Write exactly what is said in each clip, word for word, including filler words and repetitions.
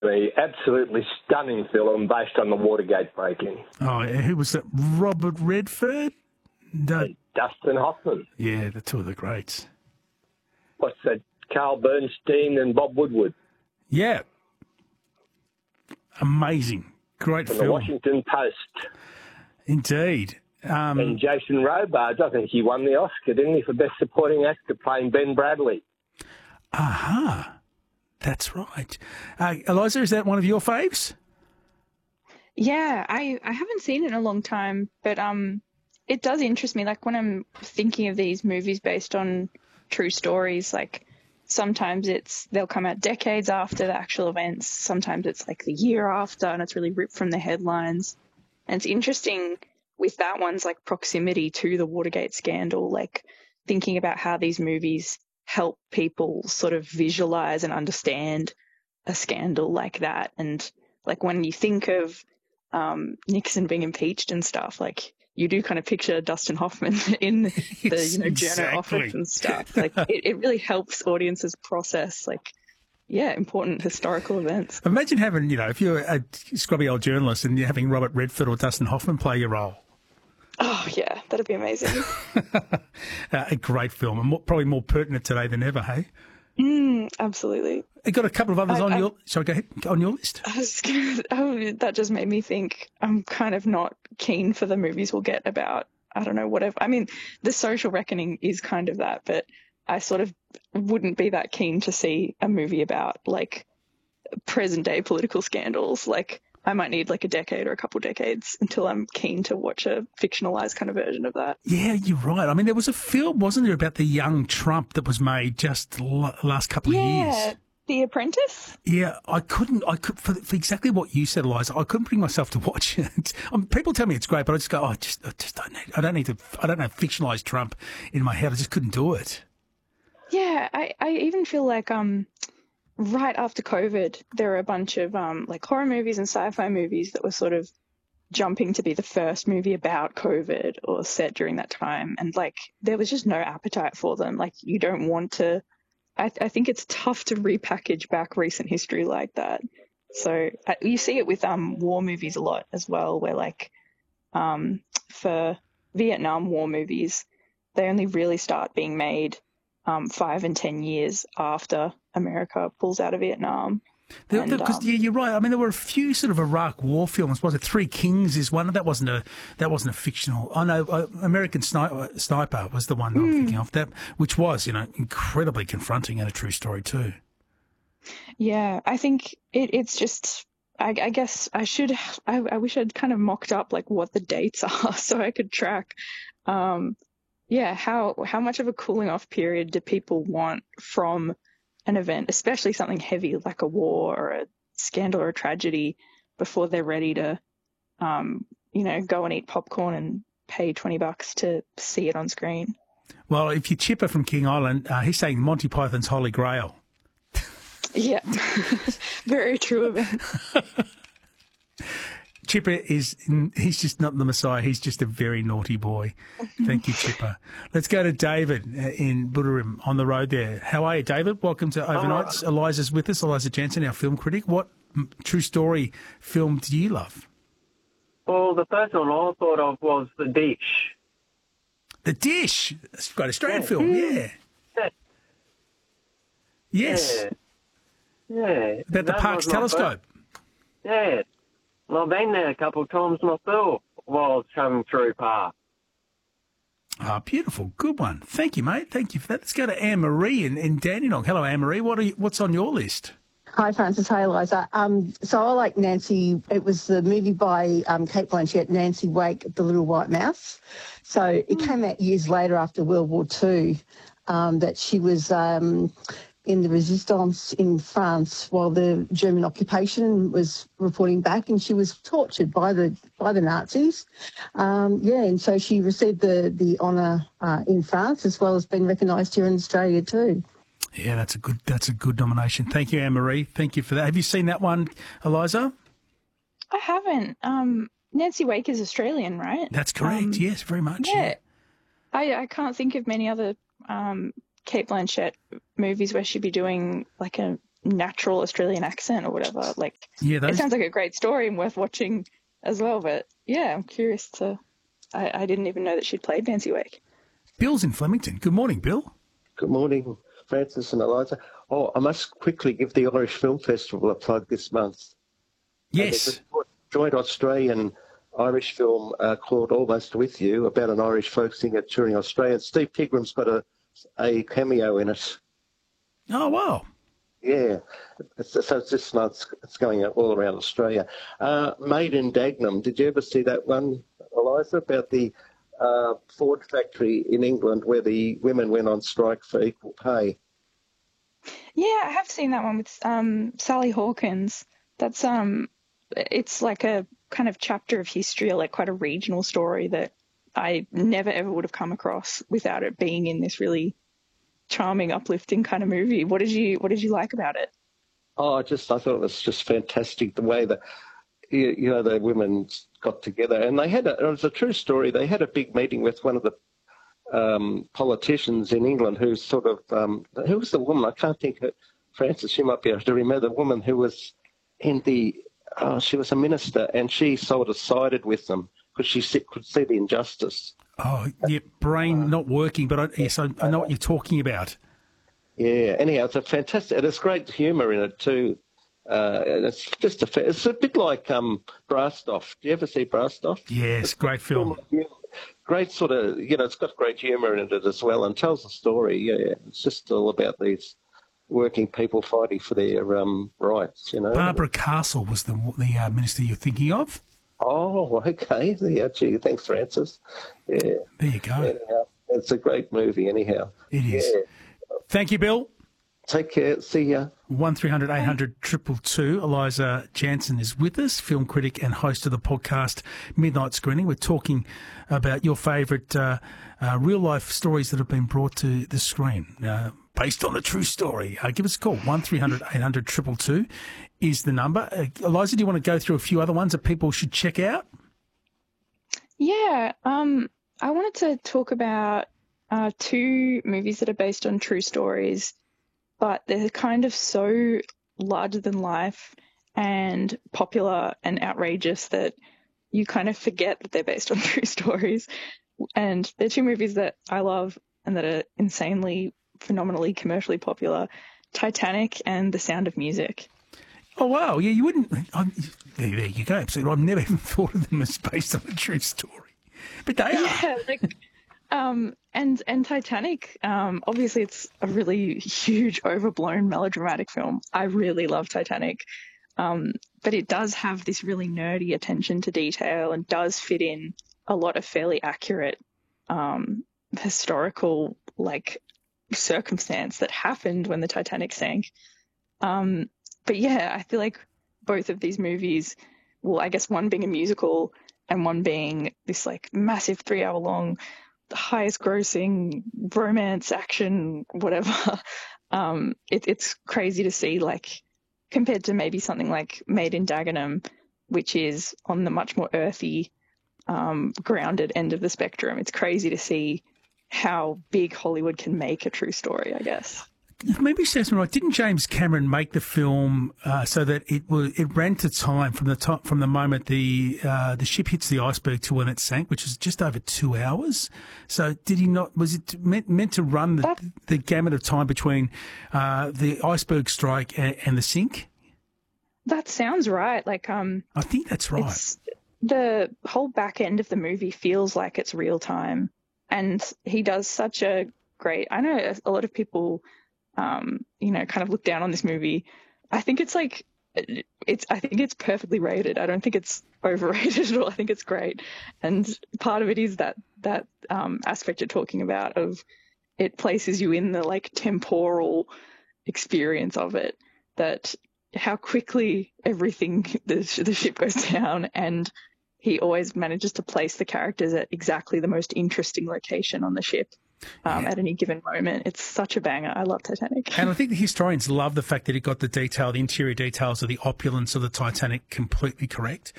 me, absolutely stunning film based on the Watergate break-in. Oh, who was that? Robert Redford? No. Dustin Hoffman. Yeah, the two of the greats. What's that? Carl Bernstein and Bob Woodward. Yeah. Amazing. Great From film. the Washington Post. Indeed. Um, and Jason Robards, I think he won the Oscar, didn't he, for Best Supporting Actor playing Ben Bradley. Aha. That's right. Uh, Eliza, is that one of your faves? Yeah, I, I haven't seen it in a long time, but um, it does interest me. Like when I'm thinking of these movies based on true stories, like sometimes it's they'll come out decades after the actual events. Sometimes it's like the year after, and it's really ripped from the headlines. And it's interesting with that one's like proximity to the Watergate scandal, like thinking about how these movies help people sort of visualize and understand a scandal like that. And like when you think of um, Nixon being impeached and stuff, like you do kind of picture Dustin Hoffman in the Yes, you know exactly. journal office and stuff. Like it, it really helps audiences process like yeah important historical events. Imagine having, you know, if you're a scrubby old journalist and you're having Robert Redford or Dustin Hoffman play your role. Oh yeah, that'd be amazing. uh, a great film, and more, probably more pertinent today than ever. Hey. Mm, absolutely. You got a couple of others I, on I, your. Sorry, go ahead. On your list. I was gonna, oh, that just made me think. I'm kind of not keen for the movies we'll get about. I don't know, whatever. I mean, The Social Reckoning is kind of that, but I sort of wouldn't be that keen to see a movie about like present day political scandals. Like I might need like a decade or a couple decades until I'm keen to watch a fictionalized kind of version of that. Yeah, you're right. I mean, there was a film, wasn't there, about the young Trump that was made just the last couple yeah, of years? The Apprentice? Yeah, I couldn't, I could, for, for exactly what you said, Eliza, I couldn't bring myself to watch it. Um, people tell me it's great, but I just go, oh, I just, I just don't need, I don't need to, I don't have fictionalised Trump in my head. I just couldn't do it. Yeah, I, I even feel like, um, right after COVID, there were a bunch of um, like horror movies and sci-fi movies that were sort of jumping to be the first movie about COVID or set during that time. And like, there was just no appetite for them. Like you don't want to, I, th- I think it's tough to repackage back recent history like that. So uh, you see it with um, war movies a lot as well, where like um, for Vietnam War movies, they only really start being made um, five and ten years after America pulls out of Vietnam. Because um, yeah, you're right. I mean, there were a few sort of Iraq War films. Was it Three Kings? Is one that wasn't a that wasn't a fictional. Oh no, uh, American Sniper, Sniper was the one mm. I'm thinking of. That which was you know incredibly confronting and a true story too. Yeah, I think it, it's just. I, I guess I should. I, I wish I'd kind of mocked up like what the dates are so I could track. Um, yeah, how how much of a cooling off period do people want from an event, especially something heavy like a war or a scandal or a tragedy, before they're ready to, um, you know, go and eat popcorn and pay twenty bucks to see it on screen? Well, if you're Chipper from King Island, uh, he's saying Monty Python's Holy Grail. Yeah, very true event. Chipper is, he's just not the Messiah. He's just a very naughty boy. Thank you, Chipper. Let's go to David in Buderim on the road there. How are you, David? Welcome to Overnights. Oh. Eliza's with us, Eliza Jansen, our film critic. What true story film do you love? Well, the first one I thought of was The Dish. The Dish? That's a great Australian yeah. film, yeah. yeah. Yes. Yeah. yeah. About the Parkes telescope. First. Yeah. Well, I've been there a couple of times myself while travelling through Park. Ah, oh, beautiful. Good one. Thank you, mate. Thank you for that. Let's go to Anne-Marie in, in Dandenong. Hello, Anne-Marie. What are you, what's on your list? Hi, Francis. Hi, Eliza. Um, so I like Nancy. It was the movie by um, Cate Blanchett, Nancy Wake, The Little White Mouse. So it mm. came out years later after World War Two um, that she was... Um, in the resistance in France while the German occupation was reporting back, and she was tortured by the by the Nazis. Um, yeah, and so she received the the honour uh, in France as well as being recognised here in Australia too. Yeah, that's a good that's a good nomination. Thank you, Anne-Marie. Thank you for that. Have you seen that one, Eliza? I haven't. Um, Nancy Wake is Australian, right? That's correct. Um, yes, very much. Yeah, yeah. I I can't think of many other. Um, Cate Blanchett movies where she'd be doing like a natural Australian accent or whatever. Like, Yeah, those... it sounds like a great story and worth watching as well. But yeah, I'm curious to. I, I didn't even know that she'd played Nancy Wake. Bill's in Flemington. Good morning, Bill. Good morning, Francis and Eliza. Oh, I must quickly give the Irish Film Festival a plug this month. Yes. Uh, there's a joint Australian Irish film uh, called Almost With You, about an Irish folk singer touring Australia. And Steve Pigram's got a, a cameo in it. Oh, wow. Yeah. It's, so it's this month. It's going out all around Australia. Uh, Made in Dagenham. Did you ever see that one, Eliza, about the uh, Ford factory in England where the women went on strike for equal pay? Yeah, I have seen that one with um, Sally Hawkins. That's um, it's like a kind of chapter of history, like quite a regional story that I never ever would have come across without it being in this really charming, uplifting kind of movie. What did you What did you like about it? Oh, I just I thought it was just fantastic the way that you, you know the women got together, and they had a, it was a true story. They had a big meeting with one of the um, politicians in England who sort of um, who was the woman? I can't think of Francis. You might be able to remember the woman who was in the. Oh, she was a minister, and she sort of sided with them because she could see the injustice. Oh, yeah, brain not working, but I, yes, I, I know what you're talking about. Yeah. Anyhow, it's a fantastic. And there's great humour in it too. Uh, and it's just a. It's a bit like um, Brastoff. Do you ever see Brastoff? Yes, great film. Great sort of. You know, it's got great humour in it as well, and tells a story. Yeah, it's just all about these working people fighting for their um, rights, you know. Barbara Castle was the the uh, minister you're thinking of. Oh, okay. Yeah, gee, thanks, Francis. Yeah. There you go. Anyhow, it's a great movie, anyhow. It is. Yeah. Thank you, Bill. Take care. See ya. one three hundred eight hundred two two two. Eliza Jansen is with us, film critic and host of the podcast Midnight Screening. We're talking about your favourite uh, uh, real-life stories that have been brought to the screen. Uh, based on a true story. Uh, give us a call. one three hundred eight hundred two two two is the number. Uh, Eliza, do you want to go through a few other ones that people should check out? Yeah. Um, I wanted to talk about uh, two movies that are based on true stories, but they're kind of so larger than life and popular and outrageous that you kind of forget that they're based on true stories. And they're two movies that I love and that are insanely phenomenally commercially popular, Titanic and The Sound of Music. Oh, wow. Yeah, you wouldn't... I'm, there, there you go. Absolutely. I've never even thought of them as based on a true story. But they are. Yeah, like, um, and, and Titanic, um, obviously it's a really huge, overblown, melodramatic film. I really love Titanic. Um, but it does have this really nerdy attention to detail and does fit in a lot of fairly accurate um, historical, like, circumstance that happened when the Titanic sank. Um, but yeah, I feel like both of these movies, well, I guess one being a musical and one being this like massive three hour long, highest grossing romance, action, whatever. um, it, it's crazy to see, like, compared to maybe something like Made in Dagenham, which is on the much more earthy, um, grounded end of the spectrum. It's crazy to see how big Hollywood can make a true story, I guess. Maybe Stephen, right? Didn't James Cameron make the film uh, so that it was it ran to time from the top, from the moment the uh, the ship hits the iceberg to when it sank, which was just over two hours? So did he not? Was it meant, meant to run the, that, the gamut of time between uh, the iceberg strike and, and the sink? That sounds right. Like um, I think that's right. It's, the whole back end of the movie feels like it's real time. And he does such a great, I know a lot of people, um, you know, kind of look down on this movie. I think it's like, it's, I think it's perfectly rated. I don't think it's overrated at all. I think it's great. And part of it is that, that, um, aspect you're talking about of it places you in the like temporal experience of it, that how quickly everything, the, the ship goes down, and he always manages to place the characters at exactly the most interesting location on the ship um, yeah. at any given moment. It's such a banger. I love Titanic. And I think the historians love the fact that it got the detail, the interior details of the opulence of the Titanic completely correct.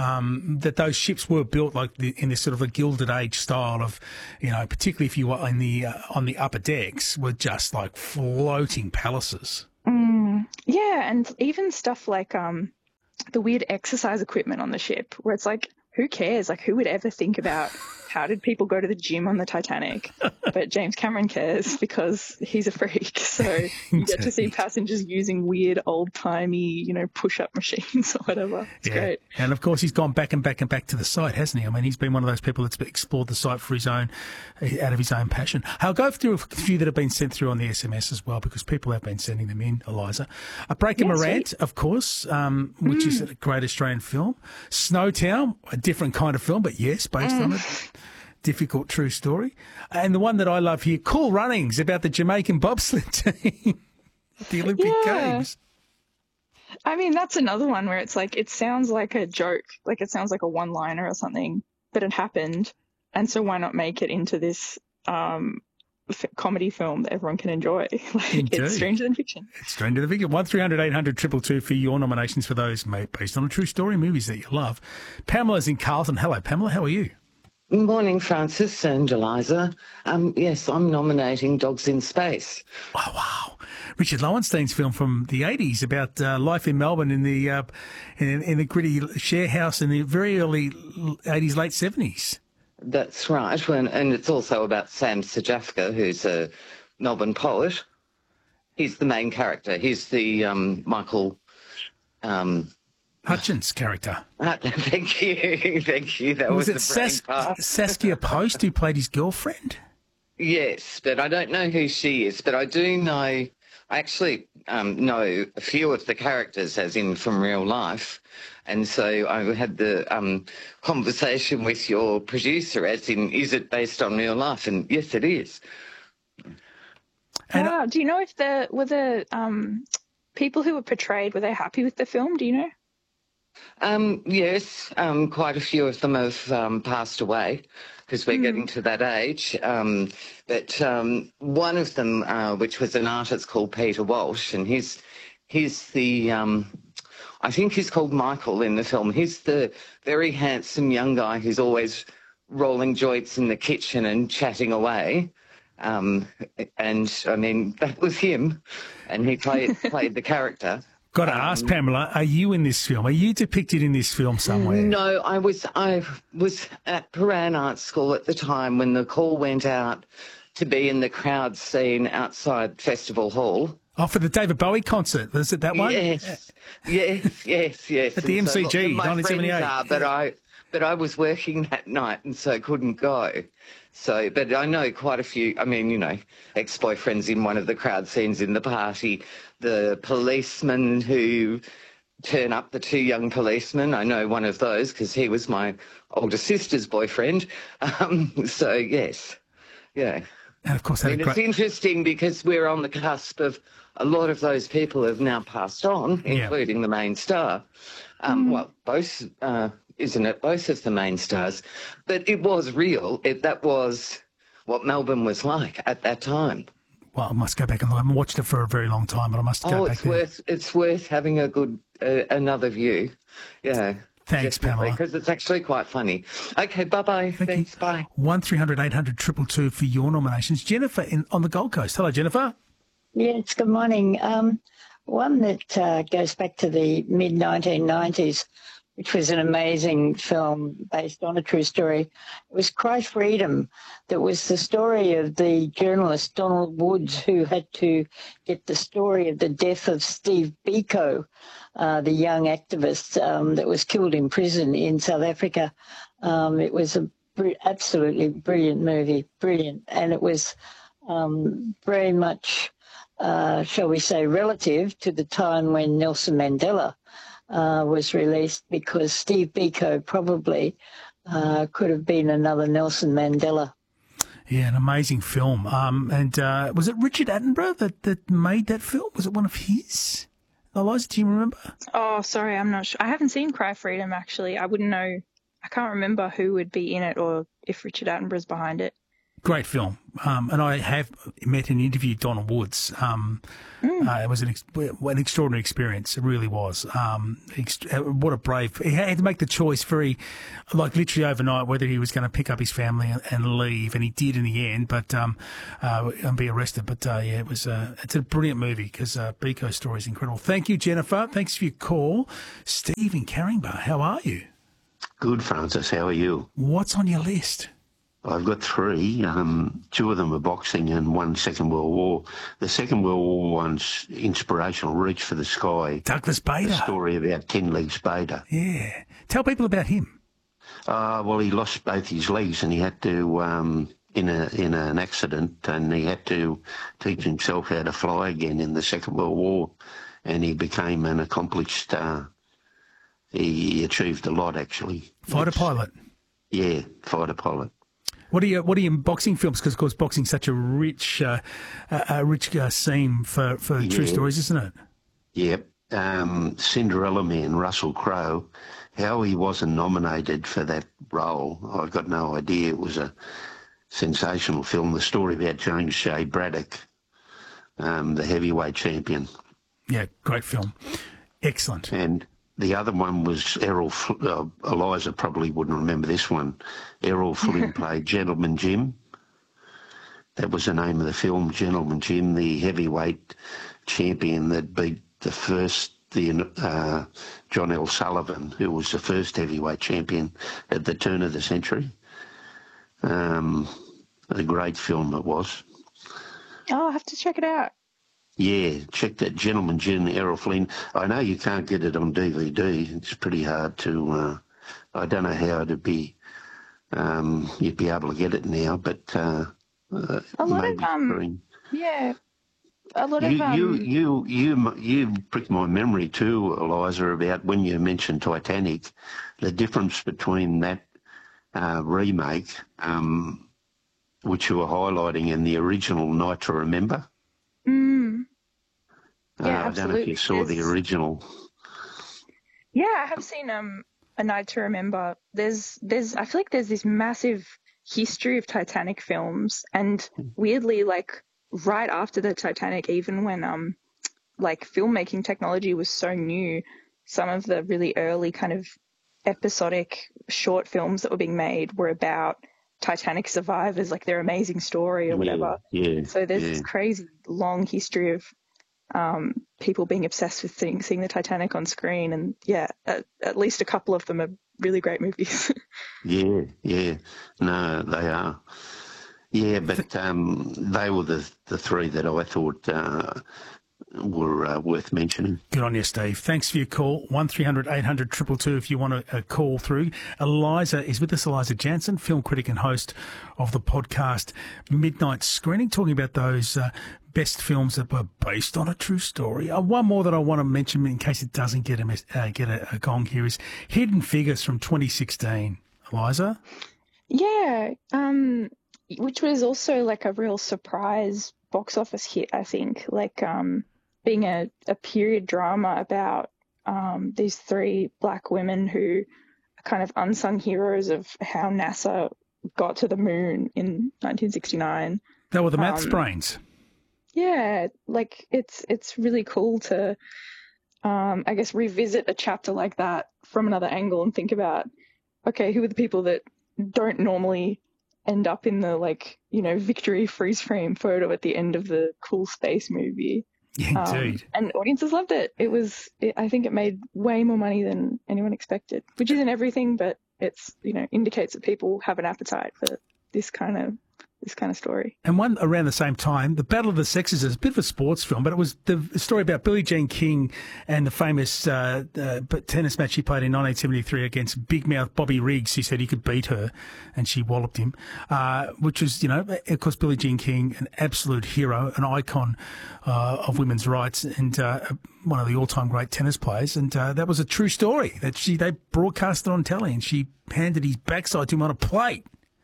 Um, that those ships were built like the, in this sort of a Gilded Age style of, you know, particularly if you were in the uh, on the upper decks, were just like floating palaces. Mm, yeah, Yeah, and even stuff like um the weird exercise equipment on the ship, where it's like, who cares? Like, who would ever think about how did people go to the gym on the Titanic? But James Cameron cares because he's a freak. So you get to see passengers using weird old-timey, you know, push-up machines or whatever. It's yeah. great. And, of course, he's gone back and back and back to the site, hasn't he? I mean, he's been one of those people that's explored the site for his own, out of his own passion. I'll go through a few that have been sent through on the S M S as well, because people have been sending them in, Eliza. A Breaker Yeah, Morant, sweet. of course, um, which Mm. is a great Australian film. Snowtown, a different kind of film, but yes, based Mm. on it. Difficult true story. And the one that I love here, Cool Runnings, about the Jamaican bobsled team at the Olympic Yeah. Games. I mean, that's another one where it's like, it sounds like a joke, like it sounds like a one-liner or something, but it happened. And so why not make it into this um, f- comedy film that everyone can enjoy? Like, Indeed. it's stranger than fiction. It's strange to the figure. one three hundred eight hundred two two two for your nominations for those made based on a true story movies that you love. Pamela's in Carlton. Hello, Pamela. How are you? Morning, Francis and Eliza. Um, yes, I'm nominating Dogs in Space. Oh, wow. Richard Lowenstein's film from the eighties about uh, life in Melbourne in the uh, in, in the gritty share house in the very early eighties, late seventies. That's right, when, and it's also about Sam Sajafka, who's a Melbourne poet. He's the main character. He's the um, Michael... Um, Hutchins character. uh, thank you, thank you. That was, Was it the brain Sas- part. Saskia Post who played his girlfriend? Yes, but I don't know who she is, but I do know, I actually um, know a few of the characters, as in from real life. And so I had the um, conversation with your producer, as in, is it based on real life? And yes, it is. And Wow. Do you know if the, were the um, people who were portrayed, were they happy with the film? Do you know? Um, yes, um, quite a few of them have um, passed away because we're Mm. getting to that age. Um, but um, one of them, uh, which was an artist called Peter Walsh, and he's he's the um, I think he's called Michael in the film. He's the very handsome young guy who's always rolling joints in the kitchen and chatting away. Um, and I mean, that was him, and he played played the character. got to ask, Pamela, are you in this film? Are you depicted in this film somewhere? No, I was I was at Paran Art School at the time when the call went out to be in the crowd scene outside Festival Hall. Oh, for the David Bowie concert. Was it that one? Yes, yes, yes, yes. At the And so M C lots G, of my nineteen seventy-eight. friends are, but I, but I was working that night and so couldn't go. So, but I know quite a few. I mean, you know, ex-boyfriends in one of the crowd scenes in the party, the policeman who turn up, the two young policemen. I know one of those because he was my older sister's boyfriend. Um, so yes, yeah. And of course, I had mean, a it's great... interesting because we're on the cusp of a lot of those people have now passed on, Yeah. including the main star. Um, Well, both, uh, isn't it? Both of the main stars. But it was real. It, that was what Melbourne was like at that time. Well, I must go back and look. I haven't watched it for a very long time, but I must go Oh, back it's there. worth it's worth having a good uh, another view. Yeah. Thanks, Pamela. Because it's actually quite funny. Okay, bye-bye. Thank Thanks, you. bye. one three hundred eight hundred two two two for your nominations. Jennifer in, on the Gold Coast. Hello, Jennifer. Yes, good morning. Um, one that uh, goes back to the mid nineteen nineties, which was an amazing film based on a true story. It was Cry Freedom. That was the story of the journalist Donald Woods, who had to get the story of the death of Steve Biko, uh, the young activist um, that was killed in prison in South Africa. Um, it was a br- absolutely brilliant movie, brilliant. And it was um, very much, uh, shall we say, relative to the time when Nelson Mandela uh, was released, because Steve Biko probably uh, could have been another Nelson Mandela. Yeah, an amazing film. Um, and uh, was it Richard Attenborough that, that made that film? Was it one of his? Eliza, do you remember? Oh, sorry, I'm not sure. I haven't seen Cry Freedom, actually. I wouldn't know. I can't remember who would be in it or if Richard Attenborough's behind it. great film. Um, and I have met and interviewed Donna Woods. Um, mm. uh, it was an, ex- an extraordinary experience. It really was. Um, ext- what a brave... He had to make the choice very, like literally overnight, whether he was going to pick up his family and, and leave, and he did in the end, but um, uh, and be arrested. But uh, yeah, it was. Uh, it's a brilliant movie because uh, Biko's story is incredible. Thank you, Jennifer. Thanks for your call. Steve in Caringbah, how are you? Good, Francis. How are you? What's on your list? I've got three. Um, two of them are boxing and one Second World War. The Second World War one's inspirational, Reach for the Sky. Douglas Bader. The story about Ken Legs Bader. Yeah. Tell people about him. Uh, well, he lost both his legs and he had to, um, in a in an accident, and he had to teach himself how to fly again in the Second World War. And he became an accomplished, uh, he achieved a lot, actually. Fighter It's, pilot. Yeah, fighter pilot. What are you? What are you in boxing films? Because of course, boxing's such a rich, uh, a rich uh, scene for, for Yeah. true stories, isn't it? Yep. Um, Cinderella Man, Russell Crowe, how he wasn't nominated for that role, I've got no idea. It was a sensational film. The story about James Shea Braddock, um, the heavyweight champion. Yeah, great film. Excellent. And the other one was Errol, uh, Eliza probably wouldn't remember this one. Errol Flynn played Gentleman Jim. That was the name of the film, Gentleman Jim, the heavyweight champion that beat the first, the uh, John L. Sullivan, who was the first heavyweight champion at the turn of the century. Um, a great film it was. Oh, I'll have to check it out. Yeah, check that, Gentleman Jim, Errol Flynn. I know you can't get it on D V D. It's pretty hard to, uh, I don't know how it'd be, um, you'd be able to get it now, but uh, uh, A lot maybe of, um, screen. yeah, a lot You, of, um, you, you, you, you pricked my memory too, Eliza, about when you mentioned Titanic, the difference between that uh, remake, um, which you were highlighting, and the original Night to Remember. mm, Uh, Yeah, I don't know if you absolutely. saw the There's- original. yeah, I have seen um A Night to Remember. There's, there's, I feel like there's this massive history of Titanic films, and weirdly, like right after the Titanic, even when um like filmmaking technology was so new, some of the really early kind of episodic short films that were being made were about Titanic survivors, like their amazing story or whatever. Yeah, yeah, So there's yeah. this crazy long history of um, people being obsessed with seeing, seeing the Titanic on screen, and yeah, at, at least a couple of them are really great movies. Yeah, yeah. No, they are. Yeah, but um, they were the the three that I thought uh, were uh, worth mentioning. Good on you, Steve. Thanks for your call. one three hundred eight hundred two two two if you want to uh, call through. Eliza is with us, Eliza Jansen, film critic and host of the podcast Midnight Screening, talking about those uh, best films that were based on a true story. Uh, one more that I want to mention in case it doesn't get a, mes- uh, get a, a gong here is Hidden Figures from twenty sixteen. Eliza? Yeah, um, which was also like a real surprise box office hit, I think. Like um, being a, a period drama about um, these three black women who are kind of unsung heroes of how NASA got to the moon in nineteen sixty-nine. They were the maths Um, brains. Yeah, like it's it's really cool to, um, I guess, revisit a chapter like that from another angle and think about, okay, who are the people that don't normally end up in the, like, you know, victory freeze frame photo at the end of the cool space movie. Yeah, Um, indeed. and audiences loved it. It was, it, I think it made way more money than anyone expected, which isn't everything, but it's, you know, indicates that people have an appetite for this kind of this kind of story. And one around the same time, The Battle of the Sexes is a bit of a sports film, but it was the story about Billie Jean King and the famous uh, uh, tennis match she played in nineteen seventy-three against big mouth Bobby Riggs. He said he could beat her, and she walloped him, uh, which was, you know, of course, Billie Jean King, an absolute hero, an icon uh, of women's rights, and uh, one of the all-time great tennis players. And uh, that was a true story that she they broadcast it on telly, and she handed his backside to him on a plate.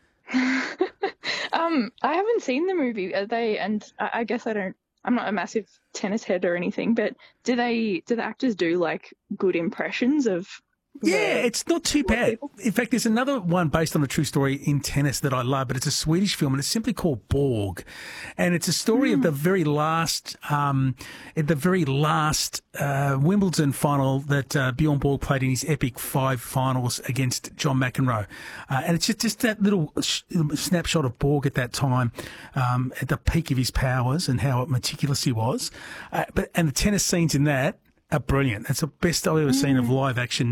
Um, I haven't seen the movie. Are they? And I, I guess I don't. I'm not a massive tennis head or anything, but do they? Do the actors do like good impressions of Yeah, it's not too bad. In fact, there's another one based on a true story in tennis that I love, but it's a Swedish film and it's simply called Borg. And it's a story mm. of the very last, um, at the very last uh, Wimbledon final that uh, Bjorn Borg played in his epic five finals against John McEnroe. Uh, and it's just, just that little sh- snapshot of Borg at that time, um, at the peak of his powers and how meticulous he was. Uh, but and the tennis scenes in that are brilliant. That's the best I've ever mm. seen of live action